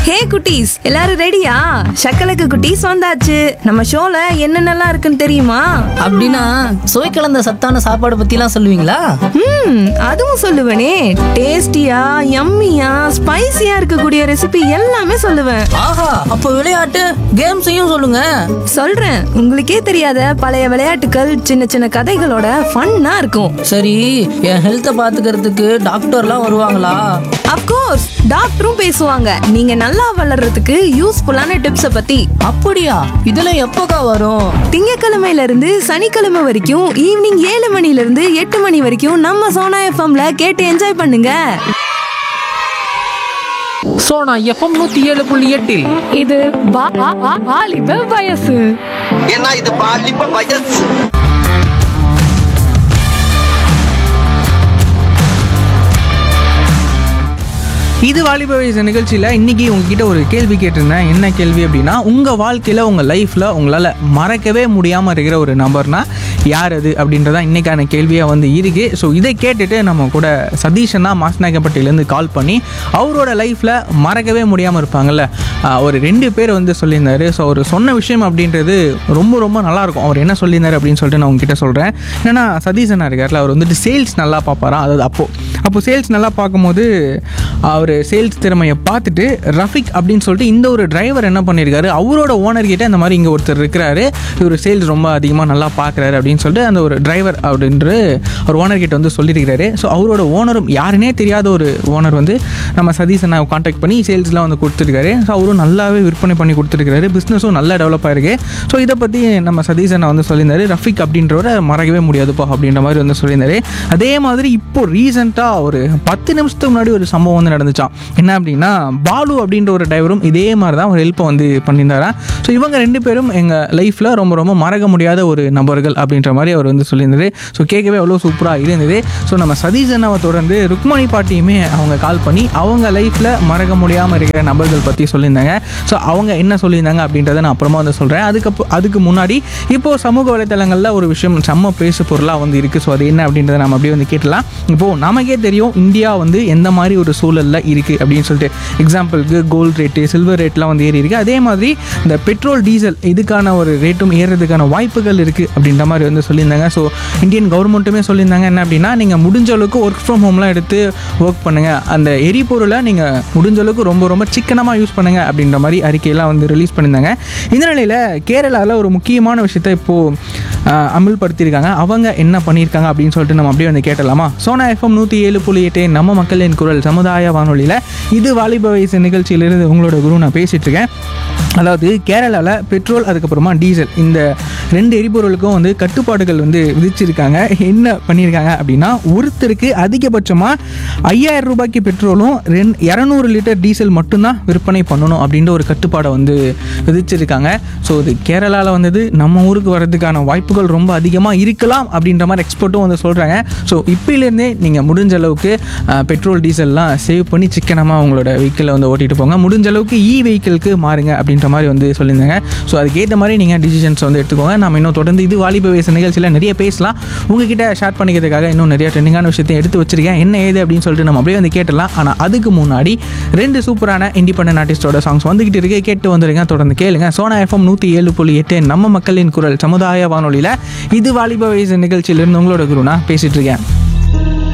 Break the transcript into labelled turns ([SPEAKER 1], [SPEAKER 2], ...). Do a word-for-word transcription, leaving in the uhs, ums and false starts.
[SPEAKER 1] ஹே குட்டீஸ், எல்லாரும் ரெடியா? சக்கலக்கு குட்டீஸ் வந்தாச்சு. நம்ம ஷோல என்னென்னலாம் இருக்குன்னு தெரியுமா?
[SPEAKER 2] அப்படின்னா சுவை கலந்த சத்தான சாப்பாடு பத்திலாம் சொல்லுவீங்களா?
[SPEAKER 1] ம், அதுவும் சொல்லுவேனே. டேஸ்டியா, யம்மியா, ஸ்பைசியா இருக்கக்கூடிய ரெசிபி எல்லாமே சொல்லுவேன்.
[SPEAKER 2] ஆஹா, அப்ப விளையாட்டு கேம்ஸையும் சொல்லுங்க.
[SPEAKER 1] சொல்றேன், உங்களுக்கே தெரியாத பழைய விளையாட்டுகள், சின்ன சின்ன கதைகளோட ஃபன்னா இருக்கும்.
[SPEAKER 2] சரி, என் ஹெல்த்தை பாத்துக்கிறதுக்கு டாக்டர்லாம் வருவாங்களா?
[SPEAKER 1] அப்கோர்ஸ், டாக்டரும் பேசுவாங்க. நீங்க நல்லா வளர்றதுக்கு யூஸ்ஃபுல்லான டிப்ஸ பத்தி.
[SPEAKER 2] அப்படியா? இதெல்லாம் எப்போக்கா வரும்?
[SPEAKER 1] திங்கக்கிழமையில இருந்து சனிக்கிழமை வரைக்கும் ஈவினிங் ஏழு மணில இருந்து எட்டு மணி வரைக்கும் நம்ம சோனா எஃப்எம்ல கேட்டு என்ஜாய் பண்ணுங்க.
[SPEAKER 3] சோனா எஃப்எம் நூத்தி ஏழு புள்ளி எட்டில்
[SPEAKER 4] இது வா- வா- வா- வாலிப வயசு.
[SPEAKER 5] ஏன்னா இது பாலிப்ப வயசு.
[SPEAKER 6] இது வாலிப வயசு நிகழ்ச்சியில் இன்றைக்கி உங்ககிட்ட ஒரு கேள்வி கேட்டிருந்தேன். என்ன கேள்வி அப்படின்னா, உங்கள் வாழ்க்கையில் உங்கள் லைஃப்பில் உங்களால் மறக்கவே முடியாமல் இருக்கிற ஒரு நபர்னா யார் அது அப்படின்றதான் இன்றைக்கான கேள்வியாக வந்து இருக்குது. ஸோ இதை கேட்டுட்டு நம்ம கூட சதீஷன்னா மாசநாயக்கப்பட்டிலேருந்து கால் பண்ணி அவரோட லைஃப்பில் மறக்கவே முடியாமல் இருப்பாங்கள்ல ஒரு ரெண்டு பேர் வந்து சொல்லியிருந்தாரு. ஸோ அவர் சொன்ன விஷயம் அப்படின்றது ரொம்ப ரொம்ப நல்லாயிருக்கும். அவர் என்ன சொல்லியிருந்தார் அப்படின்னு சொல்லிட்டு நான் உங்ககிட்ட சொல்கிறேன். என்னென்னா, சதீஷ் அண்ணா இருக்கார்ல, அவர் வந்துட்டு சேல்ஸ் நல்லா பார்ப்பாராம். அதாவது அப்போது அப்போ சேல்ஸ் நல்லா பார்க்கும்போது அவர் சேல்ஸ் திறமையை பார்த்துட்டு ரஃபிக் அப்படின்னு சொல்லிட்டு இந்த ஒரு டிரைவர் என்ன பண்ணியிருக்காரு, அவரோட ஓனர்கிட்ட இந்த மாதிரி இங்கே ஒருத்தர் இருக்கிறாரு, இவர் சேல்ஸ் ரொம்ப அதிகமாக நல்லா பார்க்குறாரு அப்படின்னு சொல்லிட்டு அந்த ஒரு டிரைவர் அப்படின்ற ஒரு ஓனர்கிட்ட வந்து சொல்லியிருக்கிறாரு. ஸோ அவரோட ஓனரும் யாருன்னே தெரியாத ஒரு ஓனர் வந்து நம்ம சதீஷ் அண்ணா கான்டாக்ட் பண்ணி சேல்ஸ்லாம் வந்து கொடுத்துருக்காரு. ஸோ அவரும் நல்லாவே விற்பனை பண்ணி கொடுத்துருக்காரு. பிஸ்னஸும் நல்லா டெவலப் ஆயிருக்கு. ஸோ இதை பற்றி நம்ம சதீஷ் அண்ணா வந்து சொல்லியிருந்தாரு. ரஃபிக் அப்படின்றவரை மறக்கவே முடியாதுப்பா அப்படின்ற மாதிரி வந்து சொல்லியிருந்தாரு. அதே மாதிரி இப்போ ரீசெண்டாக ஒரு பத்து நிமிஷத்துக்கு முன்னாடி ஒரு சம்பவம் வந்து நடந்துச்சான். என்ன அப்படின்னா, பாலு அப்படின்ற ஒரு டிரைவரும் இதே மாதிரி தான் ஒரு ஹெல்ப்பை வந்து பண்ணியிருந்தாராம். ஸோ இவங்க ரெண்டு பேரும் எங்கள் லைஃப்பில் ரொம்ப ரொம்ப மறக்க முடியாத ஒரு நபர்கள் அப்படின்ற மாதிரி அவர் வந்து சொல்லியிருந்தாரு. ஸோ கேட்கவே அவ்வளோ சூப்பராக இருந்தது. ஸோ நம்ம சதீஷ் அண்ணாவை தொடர்ந்து ருக்மணி பாட்டியுமே அவங்க கால் பண்ணி அவங்க லைஃப்பில் மறக்க முடியாமல் இருக்கிற நபர்கள் பற்றி சொல்லியிருந்தாங்க. ஸோ அவங்க என்ன சொல்லியிருந்தாங்க அப்படின்றத நான் அப்புறமா வந்து சொல்கிறேன். அதுக்கு அதுக்கு முன்னாடி இப்போது சமூக வலைத்தளங்களில் ஒரு விஷயம் செம்ம பேசு பொருளாக வந்து இருக்குது. ஸோ அது என்ன அப்படின்றத நம்ம அப்படியே வந்து கேட்டலாம். இப்போது நமக்கே தெரியும் இந்தியா வந்து எந்த மாதிரி ஒரு சூழலில் இருக்குது அப்படின்னு சொல்லிட்டு. எக்ஸாம்பிளுக்கு கோல்டு ரேட்டு, சில்வர் ரேட்லாம் வந்து ஏறி இருக்குது. அதே மாதிரி இந்த பெட்ரோல் டீசல் இதுக்கான ஒரு ரேட்டும் ஏறுறதுக்கான வாய்ப்புகள் இருக்குது அப்படின்ற மாதிரி வந்து சொல்லியிருந்தாங்க. ஸோ இந்தியன் கவர்மெண்ட்டுமே சொல்லியிருந்தாங்க என்ன அப்படின்னா, நீங்கள் முடிஞ்ச அளவுக்கு ஒர்க் ஃப்ரம் ஹோம்லாம் எடுத்து ஒர்க் பண்ணுங்கள், அந்த எரிபொருளை நீங்கள் முடிஞ்ச அளவுக்கு ரொம்ப ரொம்ப சிக்கனமாக யூஸ் பண்ணுங்கள் அப்படின்ற மாதிரி அறிக்கையெல்லாம் வந்து ரிலீஸ் பண்ணியிருந்தாங்க. இந்த நிலையில் கேரளாவில் ஒரு முக்கியமான விஷயத்தை இப்போது அமல்படுத்தியிருக்காங்க. அவங்க என்ன பண்ணியிருக்காங்க அப்படின்னு சொல்லிட்டு நம்ம அப்படியே வந்து கேட்டலாமா? சோனா எஃப்எம் நூற்றி ஏழு புள்ளி எட்டு நம்ம மக்களின் குரல் சமுதாய வானொலியில் இது வாலிப வயசு நிகழ்ச்சியிலிருந்து உங்களோட குரு நான் பேசிகிட்டு இருக்கேன். அதாவது கேரளாவில் பெட்ரோல் அதுக்கப்புறமா டீசல் இந்த ரெண்டு எரிபொருளுக்கும் வந்து கட்டுப்பாடுகள் வந்து விதிச்சிருக்காங்க. என்ன பண்ணியிருக்காங்க அப்படின்னா, ஒருத்தருக்கு அதிகபட்சமாக ஐயாயிரம் ரூபாய்க்கு பெட்ரோலும் ரெண் இரநூறு லிட்டர் டீசல் மட்டும்தான் விற்பனை பண்ணணும் அப்படின்ற ஒரு கட்டுப்பாடை வந்து விதிச்சிருக்காங்க. ஸோ இது கேரளாவில் வந்தது நம்ம ஊருக்கு வர்றதுக்கான வாய்ப்புகள் ரொம்ப அதிகமாக இருக்கலாம் அப்படின்ற மாதிரி எக்ஸ்பர்ட்டும் வந்து சொல்கிறாங்க. ஸோ இப்போலேருந்தே நீங்கள் முடிஞ்ச அளவுக்கு பெட்ரோல் டீசல்லாம் சேவ் பண்ணி சிக்கனமாக உங்களோட வெஹிக்கிளை வந்து ஓட்டிகிட்டு போங்க. முடிஞ்ச அளவுக்கு இ வெஹிக்கிளுக்கு மாறுங்க அப்படின்ற மாதிரி வந்து சொல்லியிருந்தாங்க. ஸோ அதுக்கேற்ற மாதிரி நீங்கள் டிசிஷன்ஸ் வந்து எடுத்துக்கோங்க. நம்ம இன்னும் தொடர்ந்து இது வாலிப வயசு நிகழ்ச்சியில் நிறைய பேசலாம். உங்ககிட்ட ஷேர் பண்ணிக்கிறதுக்காக இன்னும் நிறைய ட்ரெண்டிங்கான விஷயத்தையும் எடுத்து வச்சிருக்கேன். என்ன ஏது அப்படின்னு சொல்லிட்டு நம்ம அப்படியே வந்து கேட்டலாம். ஆனால் அதுக்கு முன்னாடி ரெண்டு சூப்பரான இண்டிபெண்டன்ட் ஆர்டிஸ்டோட சாங்ஸ் வந்துகிட்டு இருக்கு. கேட்டு வந்துருங்க, தொடர்ந்து கேளுங்க. சோனா எஃப்எம் நூற்றி ஏழு புள்ளி எட்டு நம்ம மக்களின் குரல் சமுதாய வானொலியில் இது வாலிப வயசு நிகழ்ச்சியிலிருந்து உங்களோட குருனா பேசிட்டு இருக்கேன்.